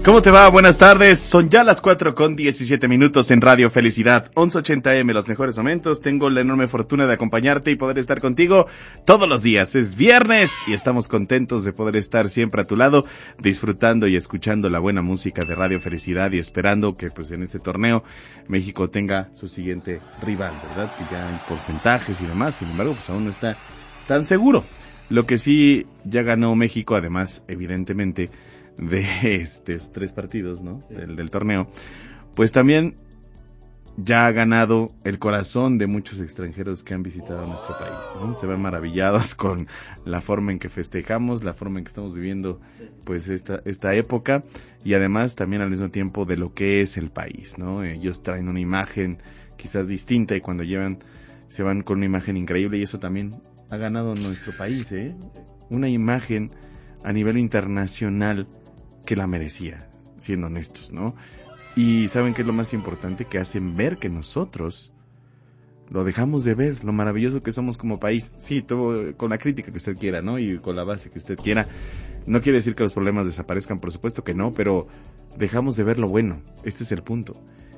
¿Cómo te va? Buenas tardes. Son ya las 4:17 en Radio Felicidad, 1180 AM, los mejores momentos. Tengo la enorme fortuna de acompañarte y poder estar contigo todos los días. Es viernes y estamos contentos de poder estar siempre a tu lado, disfrutando y escuchando la buena música de Radio Felicidad y esperando que pues en este torneo México tenga su siguiente rival, ¿verdad? Que ya hay porcentajes y demás, sin embargo, pues aún no está tan seguro. Lo que sí ya ganó México, además, evidentemente, de estos 3 partidos, ¿no? Sí. Del torneo, pues también ya ha ganado el corazón de muchos extranjeros que han visitado nuestro país, ¿no? Se ven maravillados con la forma en que festejamos, la forma en que estamos viviendo pues esta época, y además también al mismo tiempo de lo que es el país, ¿no? Ellos traen una imagen quizás distinta y cuando se van con una imagen increíble, y eso también ha ganado nuestro país, una imagen a nivel internacional que la merecía, siendo honestos, ¿no? Y ¿saben qué es lo más importante? Que hacen ver que nosotros lo dejamos de ver, lo maravilloso que somos como país. Sí, todo con la crítica que usted quiera, ¿no? Y con la base que usted quiera. No quiere decir que los problemas desaparezcan, por supuesto que no, pero dejamos de ver lo bueno. Este es el punto.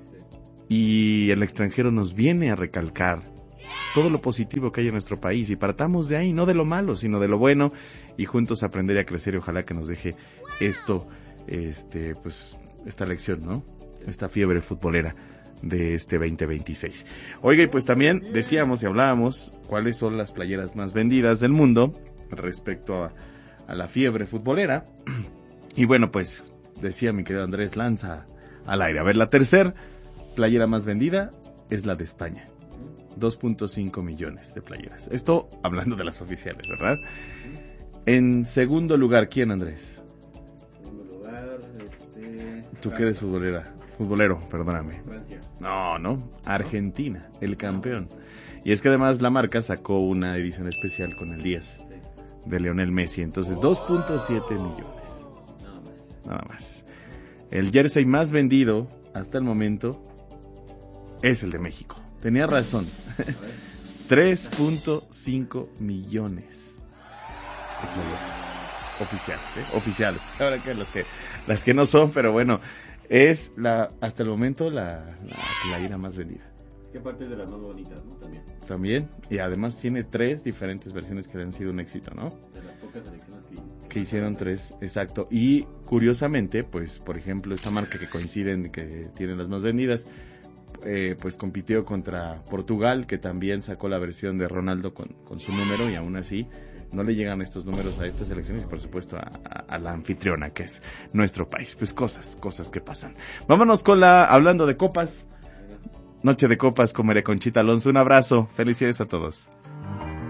Y el extranjero nos viene a recalcar todo lo positivo que hay en nuestro país, y partamos de ahí, no de lo malo, sino de lo bueno, y juntos aprender a crecer, y ojalá que nos deje esto, pues, esta lección, ¿no? Esta fiebre futbolera de este 2026. Oiga, y pues también decíamos y hablábamos cuáles son las playeras más vendidas del mundo respecto a la fiebre futbolera, y bueno, pues, decía mi querido Andrés, lanza al aire. A ver, la tercera playera más vendida es la de España. 2.5 millones de playeras. Esto hablando de las oficiales, ¿verdad? En segundo lugar, ¿quién, Andrés? En segundo lugar, Tú que eres futbolero, perdóname. Francia. No, Argentina, el campeón. Y es que además la marca sacó una edición especial con el 10 de Lionel Messi, entonces 2.7 millones. Nada más. El jersey más vendido hasta el momento es el de México. Tenía razón. 3.5 millones de playeras oficiales, oficiales. Ahora que las que no son, pero bueno, es hasta el momento la playera más vendida. Es que aparte de las más bonitas, ¿no? También, y además tiene 3 diferentes versiones que han sido un éxito, ¿no? De las pocas selecciones que hicieron 3, exacto. Y curiosamente, pues, por ejemplo, esta marca que coinciden, que tienen las más vendidas, pues compitió contra Portugal, que también sacó la versión de Ronaldo con su número, y aún así no le llegan estos números a estas selecciones, y por supuesto a la anfitriona, que es nuestro país. Pues cosas que pasan. Vámonos con hablando de copas, noche de copas con María Conchita Alonso. Un abrazo, felicidades a todos.